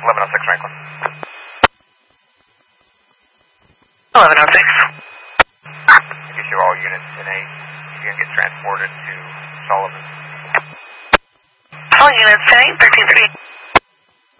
1106 Franklin. 1106. Issue all units in A. You can get transported to Sullivan. All units 10-8, 13-3.